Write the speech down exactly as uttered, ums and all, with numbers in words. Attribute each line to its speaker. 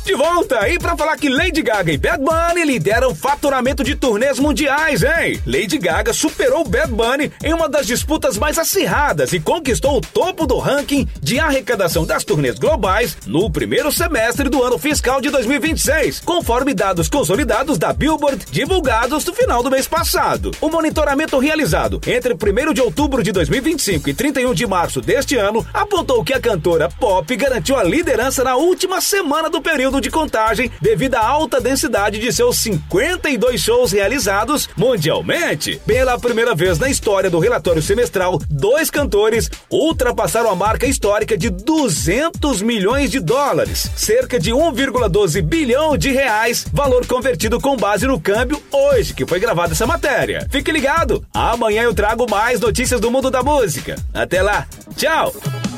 Speaker 1: De volta! E pra falar que Lady Gaga e Bad Bunny lideram faturamento de turnês mundiais, hein? Lady Gaga superou Bad Bunny em uma das disputas mais acirradas e conquistou o topo do ranking de arrecadação das turnês globais no primeiro semestre do ano fiscal de dois mil e vinte e seis, conforme dados consolidados da Billboard divulgados no final do mês passado. O monitoramento realizado entre primeiro de outubro de dois mil e vinte e cinco e trinta e um de março deste ano apontou que a cantora pop garantiu a liderança na última semana do período de contagem devido à alta densidade de seus cinquenta e dois shows realizados mundialmente. Pela primeira vez na história do relatório semestral, dois cantores ultrapassaram a marca histórica de duzentos milhões de dólares, cerca de um vírgula doze bilhão de reais, valor convertido com base no câmbio hoje que foi gravada essa matéria. Fique ligado, amanhã eu trago mais notícias do mundo da música. Até lá, tchau!